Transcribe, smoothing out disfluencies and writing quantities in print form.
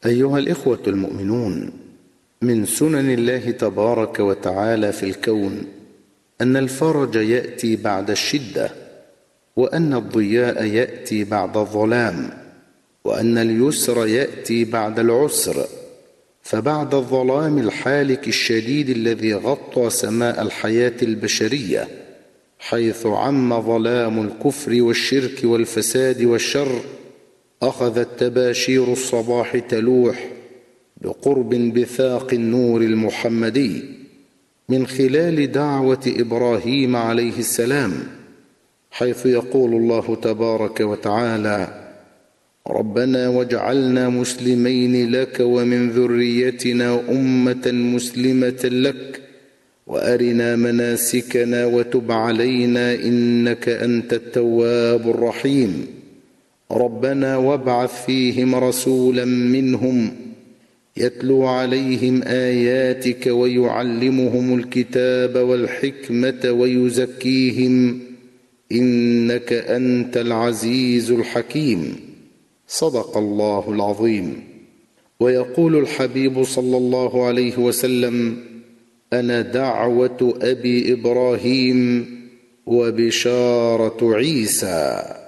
أيها الإخوة المؤمنون، من سنن الله تبارك وتعالى في الكون أن الفرج يأتي بعد الشدة، وأن الضياء يأتي بعد الظلام، وأن اليسر يأتي بعد العسر. فبعد الظلام الحالك الشديد الذي غطى سماء الحياة البشرية، حيث عم ظلام الكفر والشرك والفساد والشر، أخذت تباشير الصباح تلوح بقرب بثاق النور المحمدي من خلال دعوة إبراهيم عليه السلام، حيث يقول الله تبارك وتعالى: ربنا واجعلنا مسلمين لك ومن ذريتنا أمة مسلمة لك وأرنا مناسكنا وتب علينا إنك أنت التواب الرحيم. ربنا وابعث فيهم رسولا منهم يتلو عليهم آياتك ويعلمهم الكتاب والحكمة ويزكيهم إنك أنت العزيز الحكيم. صدق الله العظيم. ويقول الحبيب صلى الله عليه وسلم: أنا دعوة أبي إبراهيم وبشارة عيسى.